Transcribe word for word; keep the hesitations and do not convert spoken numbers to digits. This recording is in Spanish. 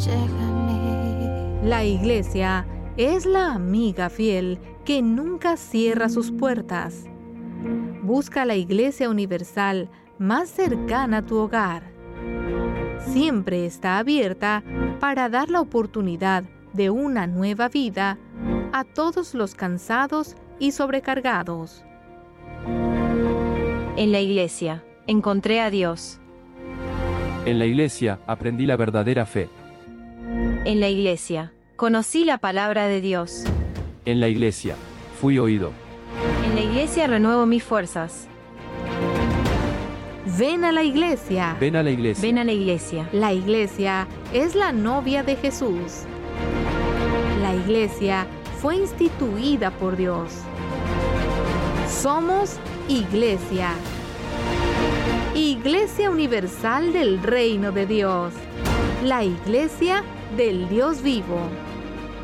La Iglesia es la amiga fiel que nunca cierra sus puertas. Busca la Iglesia Universal más cercana a tu hogar. Siempre está abierta para dar la oportunidad de una nueva vida a todos los cansados y sobrecargados. En la Iglesia encontré a Dios. En la Iglesia aprendí la verdadera fe. En la Iglesia conocí la palabra de Dios. En la Iglesia fui oído. En la Iglesia renuevo mis fuerzas. Ven a la Iglesia. Ven a la Iglesia. Ven a la Iglesia. La Iglesia es la novia de Jesús. La Iglesia fue instituida por Dios. Somos Iglesia. Iglesia Universal del Reino de Dios. La Iglesia del Dios vivo.